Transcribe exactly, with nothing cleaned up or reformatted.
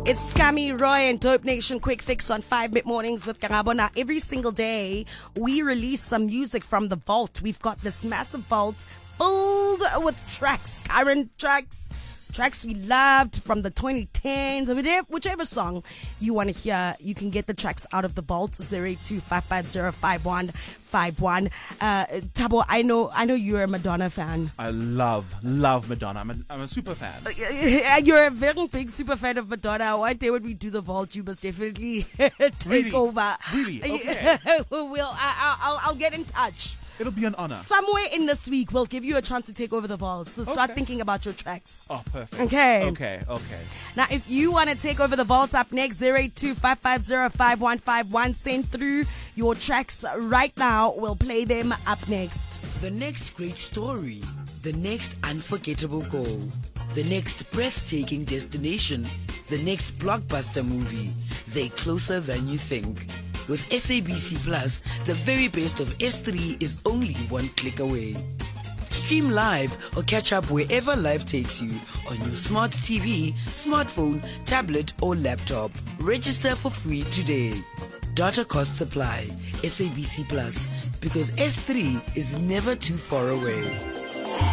It's Scammy, Roy, and Dope Nation Quick Fix on five Mid Mornings with Karabo. Now, every single day, we release some music from the vault. We've got this massive vault filled with tracks, current tracks, tracks we loved from the twenty tens, whichever song you want to hear. You can get the tracks out of the vault. zero eight two five five zero five one five one. Uh, Tabo, I know, I know you're a Madonna fan. I love, love Madonna. I'm a, I'm a super fan. You're a very big super fan of Madonna. One day when we do the vault, you must definitely take Really? over. Really? Okay. we'll, I, I'll, I'll get in touch. It'll be an honor. Somewhere in this week, we'll give you a chance to take over the vault. So start Okay. thinking about your tracks. Oh, perfect. Okay. Okay, okay. Now, if you want to take over the vault up next, zero eight two five five zero five one five one, send through your tracks right now. We'll play them up next. The next great story, the next unforgettable goal, the next breathtaking destination, the next blockbuster movie. They're closer than you think. With S A B C Plus, the very best of S three is only one click away. Stream live or catch up wherever life takes you on your smart T V, smartphone, tablet or laptop. Register for free today. Data costs apply. S A B C Plus, because S three is never too far away.